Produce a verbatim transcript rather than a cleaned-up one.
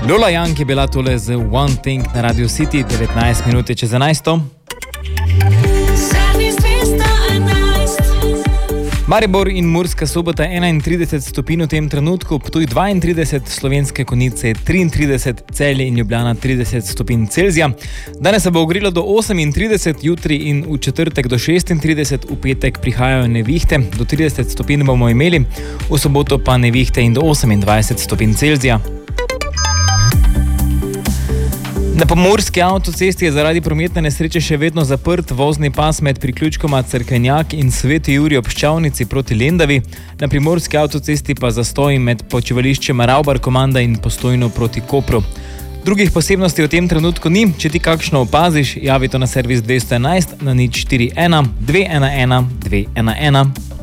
Lola Young je bila tole z One Thing na Radio City, devetnajst minut čez enajsto. Maribor in Murska Sobota enaintrideset stopinj v tem trenutku, Ptuj dvaintrideset, Slovenske Konjice triintrideset, Celje in Ljubljana trideset stopinj Celzija. Danes se bo ogrelo do osemintrideset, jutri in v četrtek do šestintrideset, v petek prihajajo nevihte, do trideset stopinj bomo imeli, v soboto pa nevihte in do osemindvajset stopinj Celzija. Na pomurski avtocesti je zaradi prometne nesreče še vedno zaprt vozni pas med priključkoma Cerkvenjak in Sveti Jurij ob Ščavnici proti Lendavi, na primorski avtocesti pa zastoj med počivališčem Ravbar Komanda in Postojno proti Kopru. Drugih posebnosti v tem trenutku ni, če ti kakšno opaziš, javi to na servis dvesto enajst na nič štiri ena dve ena ena dve ena ena.